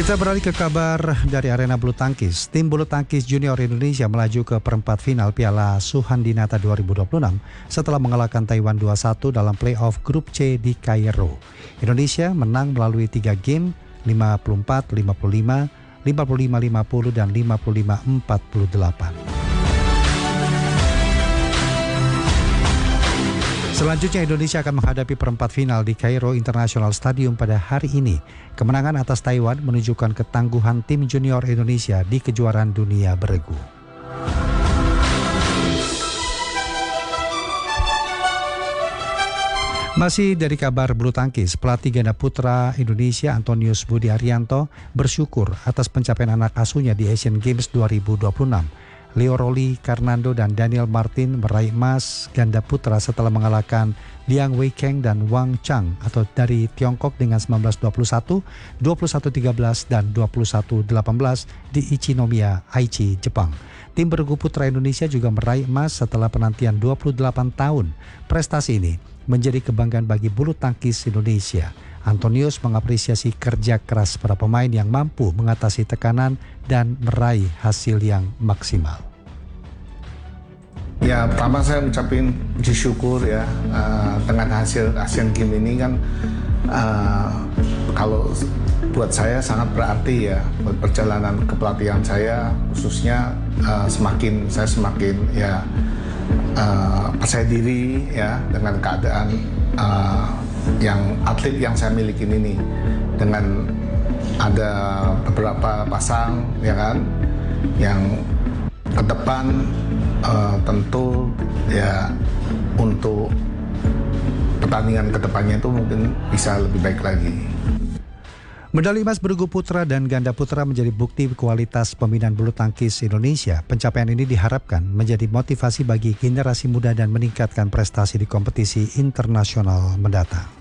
Kita beralih ke kabar dari arena bulu tangkis. Tim bulu tangkis junior Indonesia melaju ke perempat final Piala Suhandinata 2026 setelah mengalahkan Taiwan 2-1 dalam playoff grup C di Kairo. Indonesia menang melalui 3 game 54-55, 55-50 dan 55-48. Selanjutnya Indonesia akan menghadapi perempat final di Kairo International Stadium pada hari ini. Kemenangan atas Taiwan menunjukkan ketangguhan tim junior Indonesia di kejuaraan dunia beregu. Masih dari kabar bulu tangkis, pelatih ganda putra Indonesia Antonius Budi Arianto bersyukur atas pencapaian anak asuhnya di Asian Games 2026. Leo Roli Karnando dan Daniel Martin meraih emas ganda putra setelah mengalahkan Liang Weikeng dan Wang Chang atau dari Tiongkok dengan 19-21, 21-13 dan 21-18 di Ichinomiya, Aichi, Jepang. Tim bergu putra Indonesia juga meraih emas setelah penantian 28 tahun. Prestasi ini menjadi kebanggaan bagi bulu tangkis Indonesia. Antonius mengapresiasi kerja keras para pemain yang mampu mengatasi tekanan dan meraih hasil yang maksimal. Ya, pertama saya ucapin puji syukur ya dengan hasil Asian Games ini kan kalau buat saya sangat berarti ya buat perjalanan kepelatihan saya, khususnya saya semakin ya percaya diri ya dengan keadaan yang atlet yang saya miliki ini, dengan ada beberapa pasang ya kan yang ke depan tentu ya untuk pertandingan kedepannya itu mungkin bisa lebih baik lagi. Medali emas bergu putra dan ganda putra menjadi bukti kualitas pembinaan bulu tangkis Indonesia. Pencapaian ini diharapkan menjadi motivasi bagi generasi muda dan meningkatkan prestasi di kompetisi internasional mendatang.